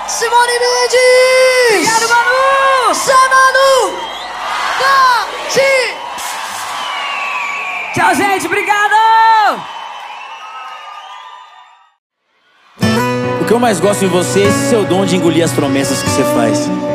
Simone Mendes! Obrigado, Manu! Zé Manu! Tchau, gente, obrigado! O que eu mais gosto em você é esse seu dom de engolir as promessas que você faz.